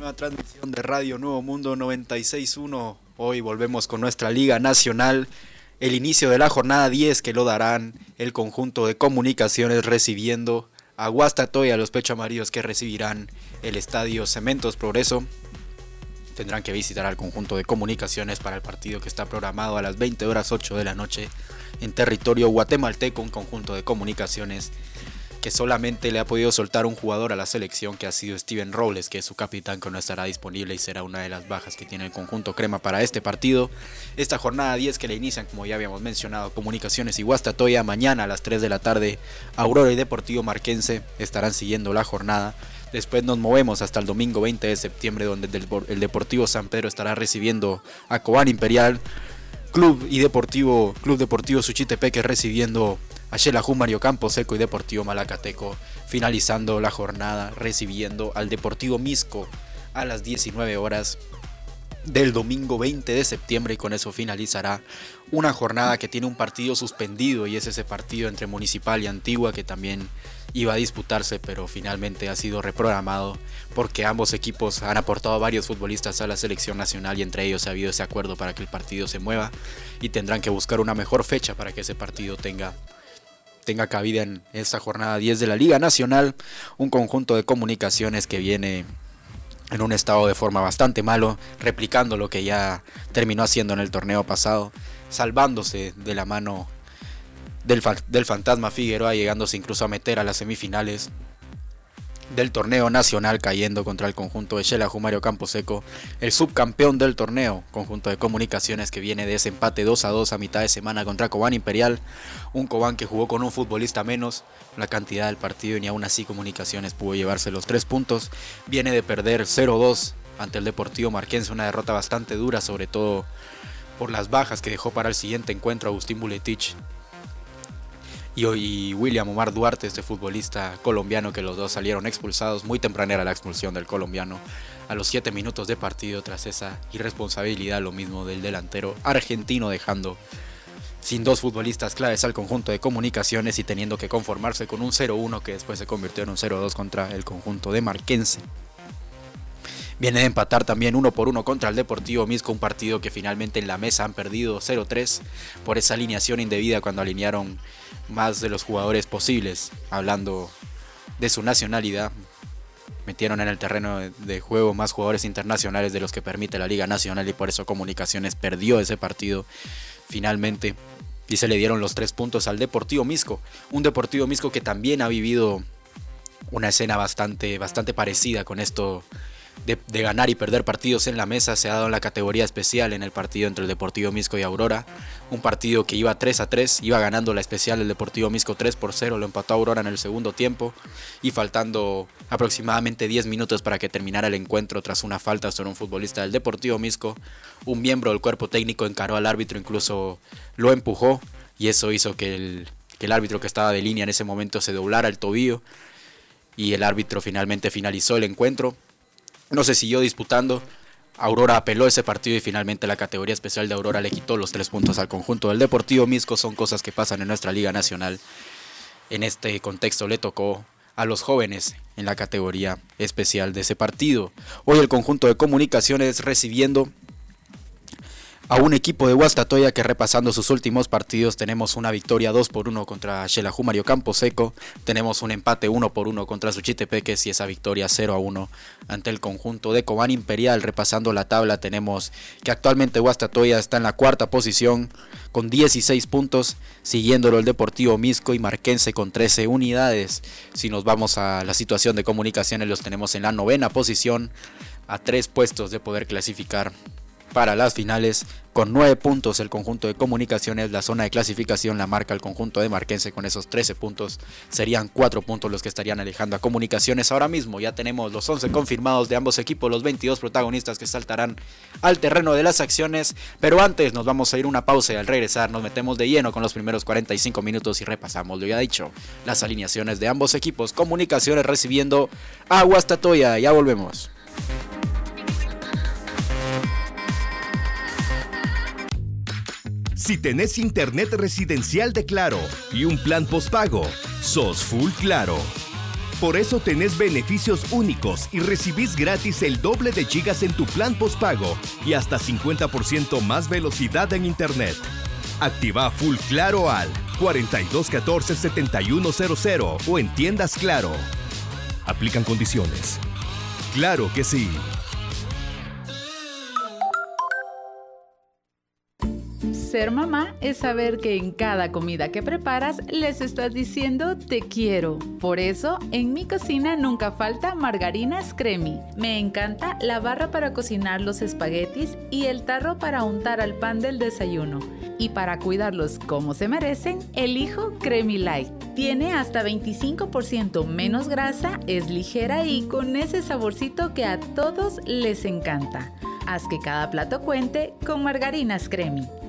nueva transmisión de Radio Nuevo Mundo 96.1. Hoy volvemos con nuestra Liga Nacional. El inicio de la jornada 10 que lo darán el conjunto de Comunicaciones recibiendo a Guastatoya, los Pecho Amarillos que recibirán el estadio Cementos Progreso. Tendrán que visitar al conjunto de Comunicaciones para el partido que está programado a las 20:08 de la noche en territorio guatemalteco, un conjunto de Comunicaciones que solamente le ha podido soltar un jugador a la selección, que ha sido Steven Robles, que es su capitán, que no estará disponible y será una de las bajas que tiene el conjunto crema para este partido. Esta jornada 10 que le inician, como ya habíamos mencionado, Comunicaciones y Guastatoya. Mañana a las 3 de la tarde, Aurora y Deportivo Marquense estarán siguiendo la jornada. Después nos movemos hasta el domingo 20 de septiembre, donde el Deportivo San Pedro estará recibiendo a Cobán Imperial. Club Deportivo Suchitepeque recibiendo a Xelajú Mario Camposeco y Deportivo Malacateco, finalizando la jornada recibiendo al Deportivo Misco a las 19 horas del domingo 20 de septiembre, y con eso finalizará una jornada que tiene un partido suspendido, y es ese partido entre Municipal y Antigua, que también iba a disputarse pero finalmente ha sido reprogramado porque ambos equipos han aportado varios futbolistas a la selección nacional, y entre ellos ha habido ese acuerdo para que el partido se mueva, y tendrán que buscar una mejor fecha para que ese partido tenga cabida en esta jornada 10 de la Liga Nacional. Un conjunto de Comunicaciones que viene en un estado de forma bastante malo, replicando lo que ya terminó haciendo en el torneo pasado, salvándose de la mano del fantasma Figueroa, llegándose incluso a meter a las semifinales del torneo nacional, cayendo contra el conjunto de Xelajú Mario Camposeco, el subcampeón del torneo, conjunto de Comunicaciones que viene de ese empate 2-2 a mitad de semana contra Cobán Imperial, un Cobán que jugó con un futbolista menos la cantidad del partido, y aún así Comunicaciones pudo llevarse los 3 puntos. Viene de perder 0-2 ante el Deportivo Marquense, una derrota bastante dura, sobre todo por las bajas que dejó para el siguiente encuentro Agustín Buletich y William Omar Duarte, este futbolista colombiano, que los dos salieron expulsados. Muy tempranera la expulsión del colombiano a los 7 minutos de partido tras esa irresponsabilidad, lo mismo del delantero argentino, dejando sin 2 futbolistas claves al conjunto de Comunicaciones y teniendo que conformarse con un 0-1 que después se convirtió en un 0-2 contra el conjunto de Marquense. Viene de empatar también 1-1 contra el Deportivo Misco, un partido que finalmente en la mesa han perdido 0-3 por esa alineación indebida, cuando alinearon más de los jugadores posibles, hablando de su nacionalidad. Metieron en el terreno de juego más jugadores internacionales de los que permite la Liga Nacional, y por eso Comunicaciones perdió ese partido finalmente, y se le dieron los 3 puntos al Deportivo Misco. Un Deportivo Misco que también ha vivido una escena bastante parecida con esto de ganar y perder partidos en la mesa. Se ha dado en la categoría especial en el partido entre el Deportivo Misco y Aurora, un partido que iba 3-3, iba ganando la especial el Deportivo Misco 3-0, lo empató Aurora en el segundo tiempo, y faltando aproximadamente 10 minutos para que terminara el encuentro, tras una falta sobre un futbolista del Deportivo Misco, un miembro del cuerpo técnico encaró al árbitro, incluso lo empujó, y eso hizo que el árbitro que estaba de línea en ese momento se doblara el tobillo, y el árbitro finalmente finalizó el encuentro. No se siguió disputando, Aurora apeló ese partido y finalmente la categoría especial de Aurora le quitó los 3 puntos al conjunto del Deportivo Misco. Son cosas que pasan en nuestra Liga Nacional. En este contexto le tocó a los jóvenes en la categoría especial de ese partido. Hoy el conjunto de Comunicaciones recibiendo a un equipo de Guastatoya que, repasando sus últimos partidos, tenemos una victoria 2-1 contra Xelajú Mario Camposeco, tenemos un empate 1-1 contra Suchitepeques y esa victoria 0-1 ante el conjunto de Cobán Imperial. Repasando la tabla, tenemos que actualmente Guastatoya está en la 4ª posición con 16 puntos, siguiéndolo el Deportivo Misco y Marquense con 13 unidades. Si nos vamos a la situación de Comunicaciones, los tenemos en la 9ª posición, a 3 puestos de poder clasificar para las finales. Con 9 puntos el conjunto de Comunicaciones, la zona de clasificación la marca el conjunto de Marquense con esos 13 puntos, serían 4 puntos los que estarían alejando a Comunicaciones. Ahora mismo ya tenemos los 11 confirmados de ambos equipos, los 22 protagonistas que saltarán al terreno de las acciones, pero antes nos vamos a ir una pausa y al regresar nos metemos de lleno con los primeros 45 minutos y repasamos lo ya dicho, las alineaciones de ambos equipos. Comunicaciones recibiendo a Guastatoya, ya volvemos. Si tenés internet residencial de Claro y un plan postpago, sos full Claro. Por eso tenés beneficios únicos y recibís gratis el doble de gigas en tu plan postpago y hasta 50% más velocidad en internet. Activa Full Claro al 4214-7100 o en tiendas Claro. Aplican condiciones. ¡Claro que sí! Ser mamá es saber que en cada comida que preparas les estás diciendo te quiero. Por eso, en mi cocina nunca falta Margarinas Cremi. Me encanta la barra para cocinar los espaguetis y el tarro para untar al pan del desayuno. Y para cuidarlos como se merecen, elijo Cremi Light. Tiene hasta 25% menos grasa, es ligera y con ese saborcito que a todos les encanta. Haz que cada plato cuente con Margarinas Cremi.